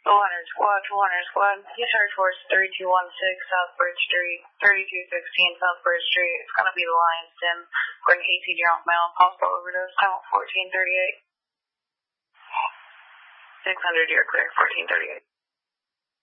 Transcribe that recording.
200 squad, 200 squad. You search horse 3216 South Bridge Street, 3216 South Bridge Street. It's going to be the Lion's Den. Bring AC drunk male, possible overdose. Time at 1438. 600, you're clear, 1438.